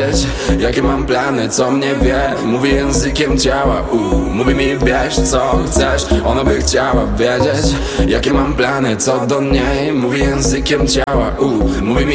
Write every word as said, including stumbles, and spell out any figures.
wiedzieć, jakie mam plany, co mnie wie. Mówi językiem ciała, u, mówi mi bierz co chcesz. Ona by chciała wiedzieć, jakie mam plany, co do niej. Mówi językiem ciała, u, mówi mi